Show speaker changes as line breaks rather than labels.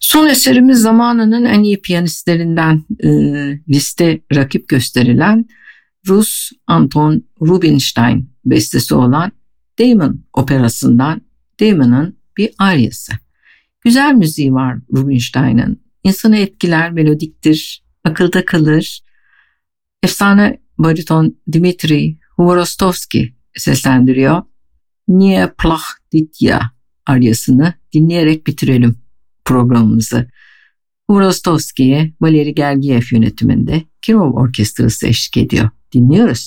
Son eserimiz zamanının en iyi piyanistlerinden liste rakip gösterilen Rus Anton Rubinstein bestesi olan Damon operasından Damon'ın bir aryası. Güzel müziği var Rubinstein'ın. İnsanı etkiler, melodiktir, akılda kalır. Efsane bariton Dmitri Hvorostovski seslendiriyor. Nie Plahditya aryasını dinleyerek bitirelim programımızı. Hvorostovski'ye Valeri Gergiev yönetiminde Kirov Orkestrası eşlik ediyor. Dinliyoruz.